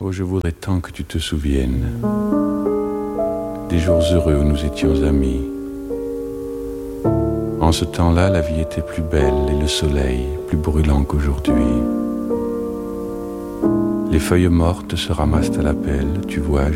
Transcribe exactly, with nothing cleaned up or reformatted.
Oh, je voudrais tant que tu te souviennes des jours heureux où nous étions amis. En ce temps-là, la vie était plus belle et le soleil plus brûlant qu'aujourd'hui. Les feuilles mortes se ramassent à la pelle, tu vois.